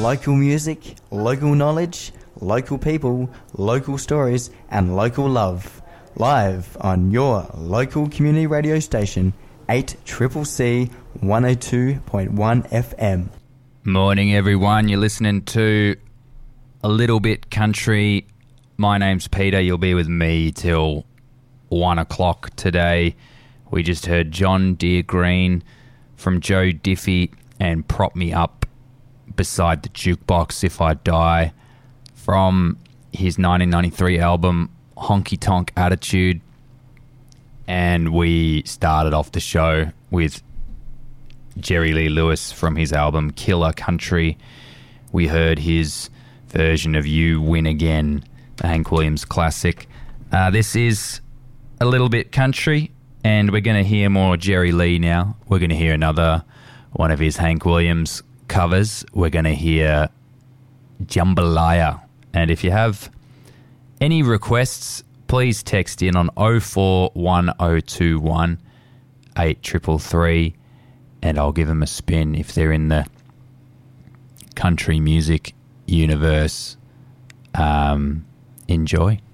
Local music, local knowledge, local people, local stories, and local love. Live on your local community radio station, 8CCC 102.1 FM. Morning, everyone. You're listening to A Little Bit Country. My name's Peter. You'll be with me till 1 o'clock today. We just heard John Deere Green from Joe Diffie and Prop Me Up Beside the Jukebox If I Die from his 1993 album Honky Tonk Attitude. And we started off the show with Jerry Lee Lewis from his album Killer Country. We heard his version of You Win Again, the Hank Williams classic. This is A Little Bit Country, and we're going to hear more Jerry Lee now. We're going to hear another one of his Hank Williams covers. We're going to hear Jambalaya. And if you have any requests, please text in on 041021 8333, and I'll give them a spin if they're in the country music universe. Enjoy.